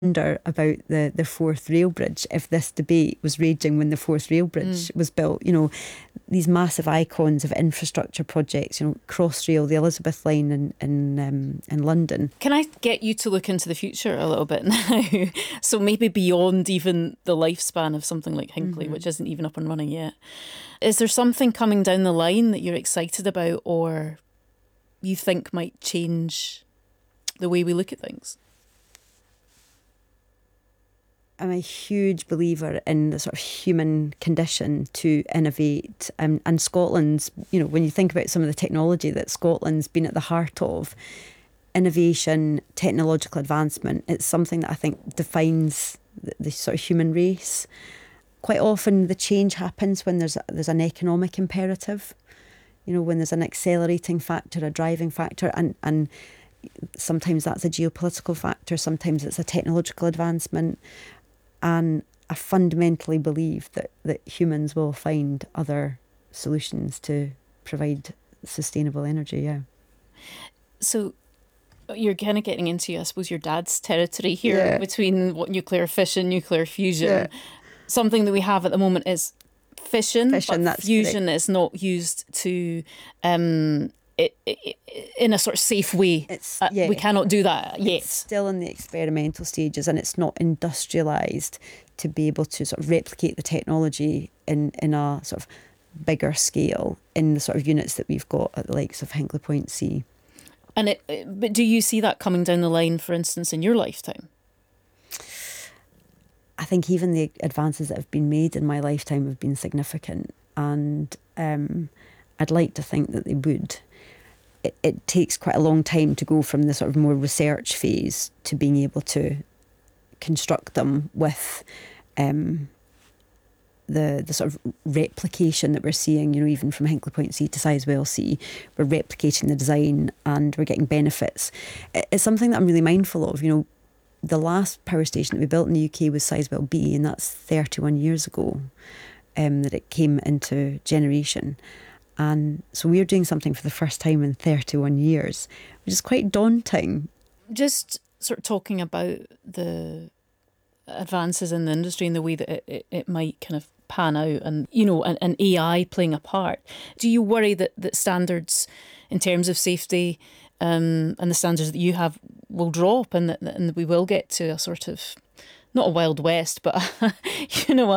wonder about the Forth Rail Bridge, if this debate was raging when the Forth Rail Bridge was built. You know, these massive icons of infrastructure projects, you know, Crossrail, the Elizabeth line in London. Can I get you to look into the future a little bit now? So maybe beyond even the lifespan of something like Hinckley, which isn't even up and running yet. Is there something coming down the line that you're excited about or you think might change the way we look at things? I'm a huge believer in the sort of human condition to innovate. And Scotland's, you know, when you think about some of the technology that Scotland's been at the heart of, innovation, technological advancement, it's something that I think defines the sort of human race. Quite often the change happens when there's an economic imperative, you know, when there's an accelerating factor, a driving factor, and sometimes that's a geopolitical factor, sometimes it's a technological advancement. And I fundamentally believe that humans will find other solutions to provide sustainable energy, yeah. So you're kind of getting into, I suppose, your dad's territory here between what nuclear fission, nuclear fusion. Yeah. Something that we have at the moment is fission but that's fusion correct. is not used to in a sort of safe way. We cannot do that yet. It's still in the experimental stages and it's not industrialised to be able to sort of replicate the technology in a sort of bigger scale in the sort of units that we've got at the likes of Hinkley Point C. But do you see that coming down the line, for instance, in your lifetime? I think even the advances that have been made in my lifetime have been significant, and I'd like to think that they would. It takes quite a long time to go from the sort of more research phase to being able to construct them with the sort of replication that we're seeing, you know, even from Hinkley Point C to Sizewell C. We're replicating the design and we're getting benefits. It's something that I'm really mindful of. You know, the last power station that we built in the UK was Sizewell B, and that's 31 years ago that it came into generation. And so we're doing something for the first time in 31 years, which is quite daunting. Just sort of talking about the advances in the industry and the way that it might kind of pan out and, you know, and AI playing a part. Do you worry that standards in terms of safety and the standards that you have will drop and that we will get to a sort of, not a Wild West, but, you know,